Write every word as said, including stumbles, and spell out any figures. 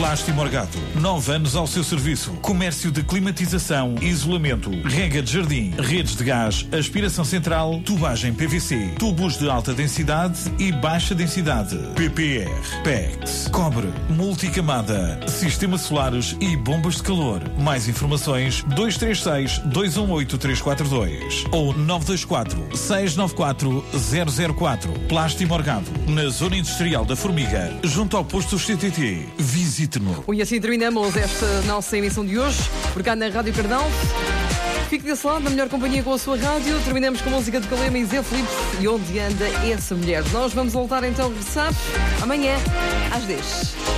Plastimorgato, nove anos ao seu serviço. Comércio de climatização, isolamento, rega de jardim, redes de gás, aspiração central, tubagem P V C, tubos de alta densidade e baixa densidade. P P R, P E X, cobre, multicamada, sistemas solares e bombas de calor. Mais informações dois três seis, dois um oito, três quatro dois ou nove dois quatro, seis nove quatro, zero zero quatro. Plastimorgado, na Zona Industrial da Formiga, junto ao posto C T T. Visite-nos. E assim terminamos esta nossa emissão de hoje, por cá na Rádio Cardão. Fique desse lado, na melhor companhia com a sua rádio. Terminamos com a música de Calema e Zé Filipe. E onde anda essa mulher? Nós vamos voltar então a regressar amanhã às dez.